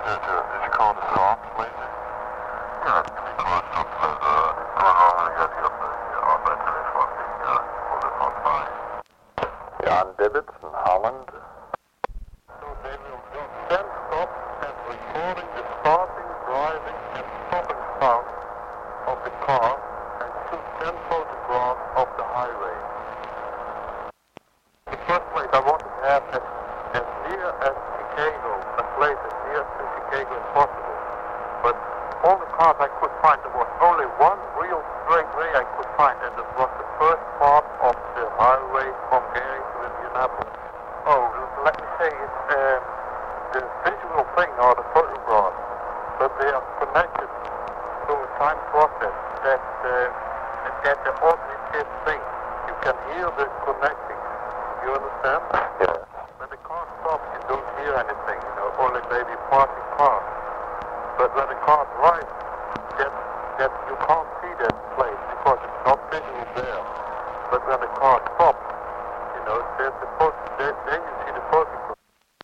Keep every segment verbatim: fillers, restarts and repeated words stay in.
Did you, did you call the cops lately? Yeah, it's pretty close up to the going on and get the up at the fucking uh on fire. Jan Dibbits in Holland. So they will do ten stops and recording the starting, driving and stopping sound of the car and shoot ten photographs of the highway. In the first place I want to have as, as near as Chicago, a place as near to Chicago as possible. But all the cars I could find, there was only one real straight way I could find, and it was the first part of the highway from Gary to Indianapolis. Oh, let me say, it's, um, the visual thing are the photographs, but they are connected to a time process that uh, that the cognitive thing. You can hear the connecting. You understand? Yeah. When the car stops, you don't hear anything. You know, only maybe passing cars. But when the car drives, that that you can't see that place because it's not visual there. But when the car stops, you know, there's the photo. Then, then you see the photograph.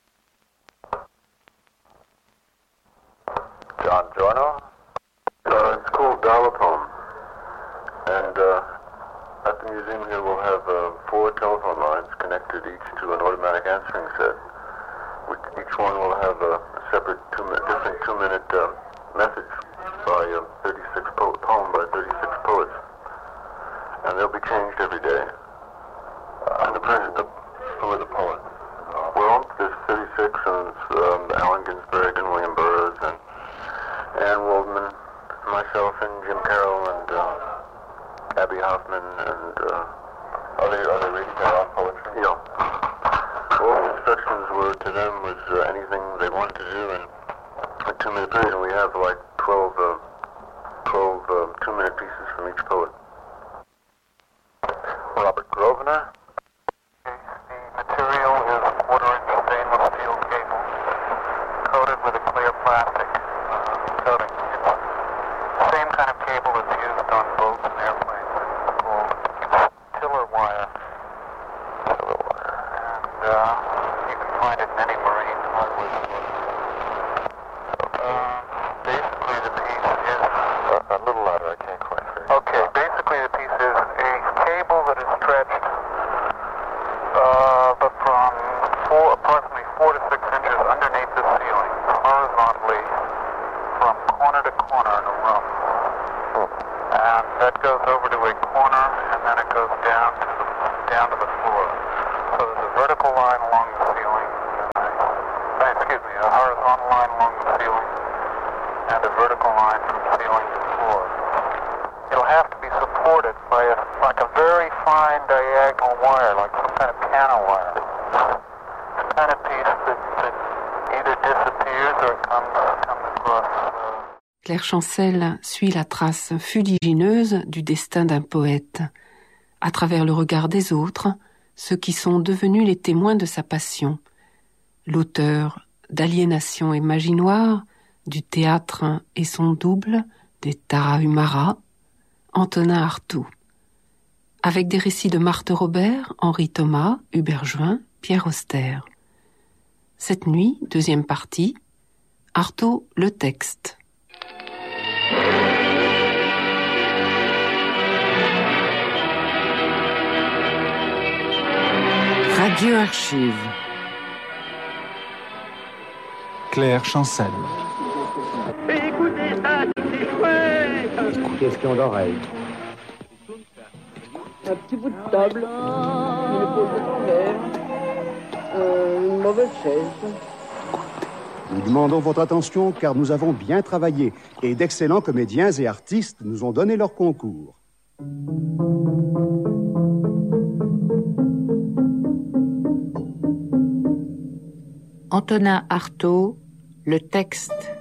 John Giorno. Uh, it's called Dial-A-Pone. And uh, at the museum here we'll have uh, four telephone lines connected each to an automatic answering set. Which each one will have a separate two minute, different two-minute uh, message by uh, thirty-six po- poem by thirty-six poets, and they'll be changed every day. Uh, and the present, the, who are the poets? Uh, well, there's thirty-six, and um, Allen Ginsberg and William Burroughs and Anne Waldman, myself and Jim Carroll and uh, Abby Hoffman and uh, are they are they reading their own poetry? Yeah. All the instructions were to them was uh, anything they wanted to do in a two-minute period, and we have like twelve, uh, twelve uh, two-minute pieces from each poet. Robert Grosvenor. The material is quarter-inch stainless steel cable coated with a clear plastic uh, coating. It's the same kind of cable that's used on boats and airplanes. It's called tiller wire. Tiller wire. And uh, you can find it in any marine hardware store. Uh, basically the piece is... Uh, a little louder, I can't quite hear you. Okay, basically the piece is a cable that is stretched uh, but from four, approximately four to six inches underneath the ceiling, horizontally, from corner to corner in a room. And that goes over to a corner, and then it goes down to the, down to the floor. So there's a vertical line along the ceiling, uh, excuse me, a horizontal line along the ceiling, and a vertical line from ceiling to floor. It'll have to be supported by a, like a very fine diagonal wire, like some kind of piano wire. It's the kind of piece that, that either disappears or comes, comes across. Uh, Claire Chancel suit la trace fuligineuse du destin d'un poète, à travers le regard des autres, ceux qui sont devenus les témoins de sa passion. L'auteur d'Aliénation et Magie Noire, du Théâtre et son double, des Tarahumara, Antonin Artaud. Avec des récits de Marthe Robert, Henri Thomas, Hubert Join, Pierre Auster. Cette nuit, deuxième partie, Artaud, le texte. Radio Archive. Claire Chancel. Écoutez ça, c'est chouette. Question d'oreille. Un petit bout de table, une épaule de ton verre, euh, une mauvaise chaise. Nous demandons votre attention car nous avons bien travaillé et d'excellents comédiens et artistes nous ont donné leur concours. Antonin Artaud, le texte.